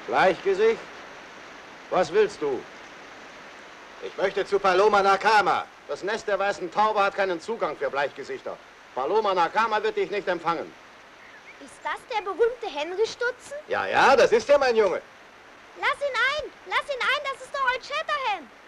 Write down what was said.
Bleichgesicht? Was willst du? Ich möchte zu Paloma Nakama. Das Nest der weißen Taube hat keinen Zugang für Bleichgesichter. Paloma Nakama wird dich nicht empfangen. Ist das der berühmte Henry Stutzen? Ja, ja, das ist ja mein Junge. Lass ihn ein! Lass ihn ein, das ist doch Old Shatterhand!